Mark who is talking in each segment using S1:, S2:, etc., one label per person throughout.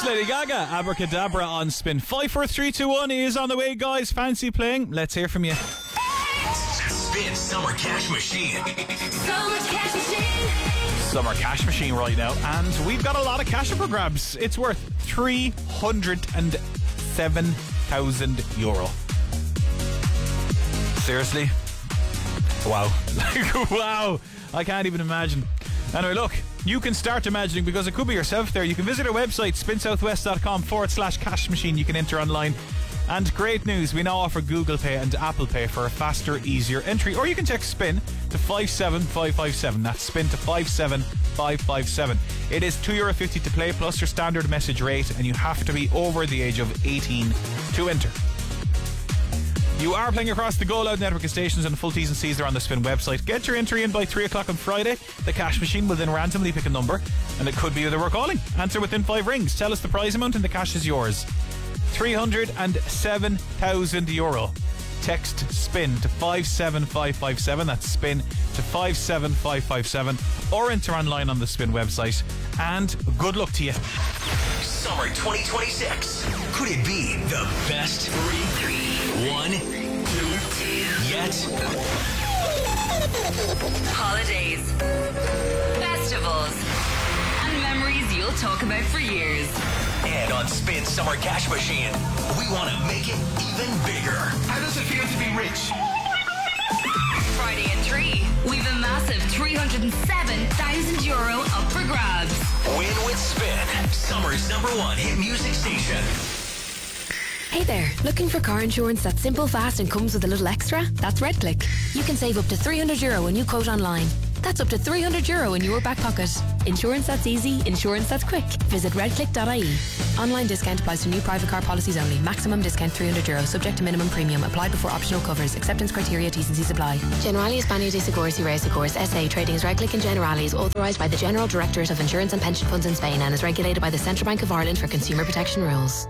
S1: Lady Gaga, Abracadabra on Spin. 5, 4, 3, 2, 1 is on the way, guys. Fancy playing? Let's hear from you.
S2: Spin Summer Cash Machine.
S3: Summer Cash Machine.
S1: Summer Cash Machine right now, and we've got a lot of cash up for grabs. It's worth €307,000. Seriously? Wow. Wow. I can't even imagine. Anyway, look, you can start imagining because it could be yourself there. You can visit our website, spinsouthwest.com/cash machine. You can enter online. And great news, we now offer Google Pay and Apple Pay for a faster, easier entry. Or you can text SPIN to 57557. That's SPIN to 57557. It is €2.50 to play plus your standard message rate, and you have to be over the age of 18 to enter. You are playing across the Go Loud network of stations, and full T's and C's are on the Spin website. Get your entry in by 3 o'clock on Friday. The cash machine will then randomly pick a number, and it could be that we're calling. Answer within 5 rings. Tell us the prize amount and the cash is yours. €307,000. Text SPIN to 57557. That's SPIN to 57557. Or enter online on the Spin website. And good luck to you.
S2: Summer 2026. Could it be the best 1, 2 yet?
S3: Holidays, festivals, and memories you'll talk about for years.
S2: And on Spin Summer Cash Machine, we want to make it even bigger. How does it feel to be rich?
S3: Friday at 3, we've a massive €307,000 up for grabs.
S2: Win with Spin, summer's #1 hit music station.
S4: Hey there, looking for car insurance that's simple, fast and comes with a little extra? That's RedClick. You can save up to €300 when you quote online. That's up to €300 in your back pocket. Insurance that's easy, insurance that's quick. Visit redclick.ie. Online discount applies to new private car policies only. Maximum discount €300, subject to minimum premium. Apply before optional covers. Acceptance criteria, T's and C's apply. Generali Hispania de Seguros y Reaseguros S.A. Trading as RedClick and Generali is authorised by the General Directorate of Insurance and Pension Funds in Spain and is regulated by the Central Bank of Ireland for consumer protection rules.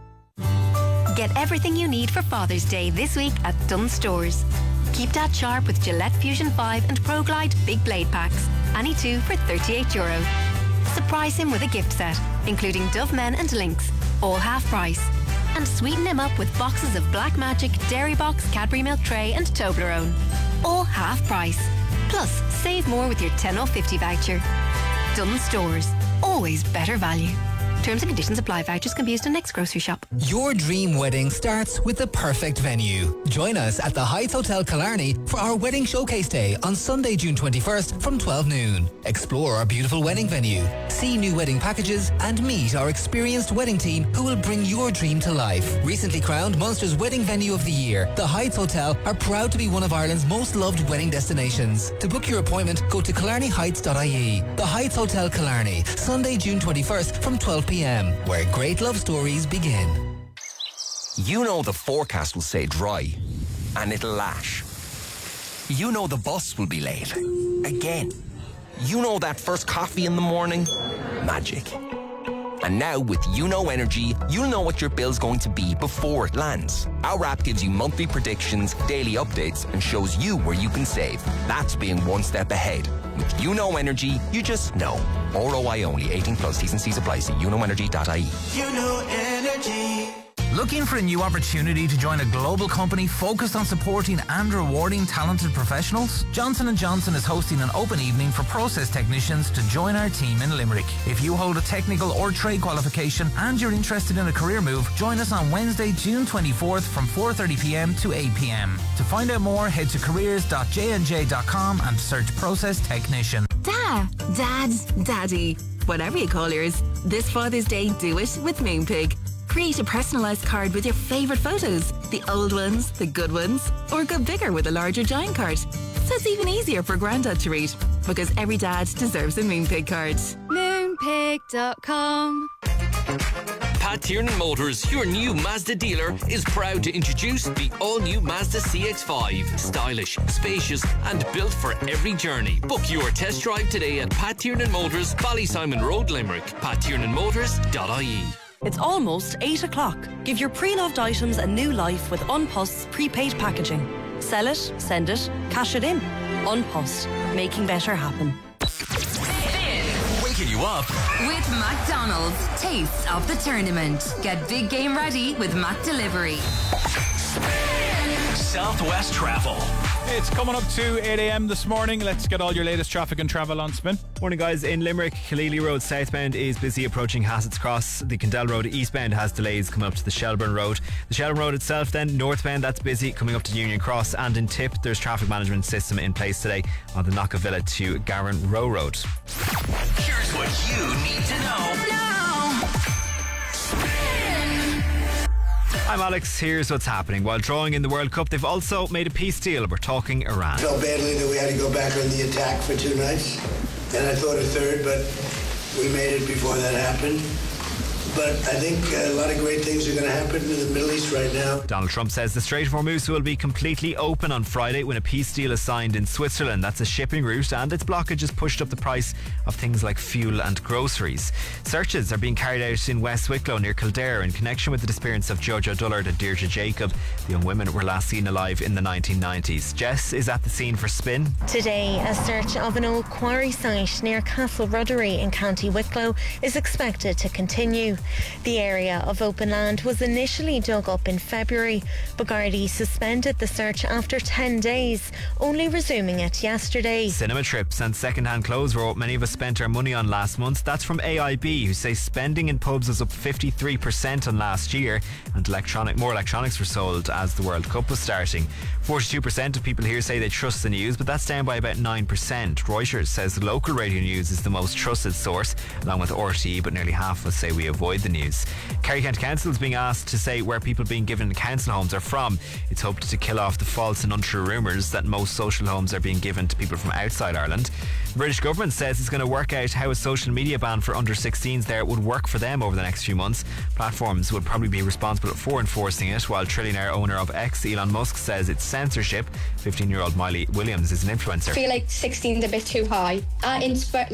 S5: Get everything you need for Father's Day this week at Dunnes Stores. Keep Dad sharp with Gillette Fusion 5 and Pro Glide Big Blade Packs. Any two for €38. Surprise him with a gift set, including Dove Men and Lynx, all half price. And sweeten him up with boxes of Black Magic, Dairy Box, Cadbury Milk Tray and Toblerone, all half price. Plus, save more with your 10 off 50 voucher. Dunnes Stores, always better value. Terms and conditions apply. Vouchers can be used in next grocery shop.
S6: Your dream wedding starts with the perfect venue. Join us at the Heights Hotel Killarney for our Wedding Showcase Day on Sunday, June 21st from 12 noon. Explore our beautiful wedding venue, see new wedding packages and meet our experienced wedding team who will bring your dream to life. Recently crowned Munster's Wedding Venue of the Year, the Heights Hotel are proud to be one of Ireland's most loved wedding destinations. To book your appointment, go to killarneyheights.ie. The Heights Hotel Killarney, Sunday, June 21st from 12 p.m, where great love stories begin.
S7: You know the forecast will say dry, and it'll lash. You know the bus will be late. Again. You know that first coffee in the morning? Magic. And now with YouKnow Energy, you'll know what your bill's going to be before it lands. Our app gives you monthly predictions, daily updates, and shows you where you can save. That's being one step ahead. With YouKnow Energy, you just know. ROI only. 18 plus. T's and C's apply. See youknowenergy.ie.
S2: YouKnow Energy.
S8: Looking for a new opportunity to join a global company focused on supporting and rewarding talented professionals? Johnson & Johnson is hosting an open evening for process technicians to join our team in Limerick. If you hold a technical or trade qualification and you're interested in a career move, join us on Wednesday, June 24th from 4:30pm to 8pm. To find out more, head to careers.jnj.com and search process technician.
S9: Dad, Daddy, whatever you call yours. This Father's Day, do it with Moonpig. Create a personalised card with your favourite photos. The old ones, the good ones, or go bigger with a larger giant card. So it's even easier for Grandad to read, because every dad deserves a Moonpig card.
S10: Moonpig.com.
S11: Pat Tiernan Motors, your new Mazda dealer, is proud to introduce the all-new Mazda CX-5. Stylish, spacious and built for every journey. Book your test drive today at Pat Tiernan Motors, Ballysimon Road, Limerick. PatTiernanMotors.ie.
S12: It's almost 8 o'clock. Give your pre-loved items a new life with Unpost's prepaid packaging. Sell it, send it, cash it in. Unpost, making better happen.
S2: Waking you you up
S3: With McDonald's, taste of the tournament. Get big game ready with Mac Delivery.
S2: Southwest Travel.
S1: It's coming up to 8 a.m. this morning. Let's get all your latest traffic and travel on Spin.
S10: Morning, guys. In Limerick, Killeely Road southbound is busy approaching Hassett's Cross. The Kendall Road eastbound has delays coming up to the Shelburne Road. The Shelburne Road itself then, northbound, that's busy coming up to Union Cross. And in Tip, there's traffic management system in place today on the Knockavilla to Garran Row Road.
S2: Here's what you need to know.
S10: I'm Alex. Here's what's happening. While drawing in the World Cup, they've also made a peace deal. We're talking Iran.
S13: Felt badly that we had to go back on the attack for 2 nights. And I thought a third, but we made it before that happened. But I think a lot of great things are going to happen in the Middle East right now.
S10: Donald Trump says the Strait of Hormuz will be completely open on Friday when a peace deal is signed in Switzerland. That's a shipping route, and its blockage has pushed up the price of things like fuel and groceries. Searches are being carried out in West Wicklow near Kildare in connection with the disappearance of Jojo Dullard and Deirdre Jacob. The young women were last seen alive in the 1990s. Jess is at the scene for Spin.
S14: Today, a search of an old quarry site near Castle Ruddery in County Wicklow is expected to continue. The area of open land was initially dug up in February, but Gardaí suspended the search after 10 days, only resuming it yesterday.
S10: Cinema trips and second-hand clothes were what many of us spent our money on last month. That's from AIB, who say spending in pubs was up 53% on last year, and more electronics were sold as the World Cup was starting. 42% of people here say they trust the news, but that's down by about 9%. Reuters says the local radio news is the most trusted source, along with RTE, but nearly half of us say we avoid the news. Kerry County Council is being asked to say where people being given council homes are from. It's hoped to kill off the false and untrue rumours that most social homes are being given to people from outside Ireland. The British government says it's going to work out how a social media ban for under 16s there would work for them over the next few months. Platforms would probably be responsible for enforcing it, while trillionaire owner of X, Elon Musk, says it's censorship. 15-year-old Miley Williams is an influencer.
S15: I feel like 16 is a bit too high.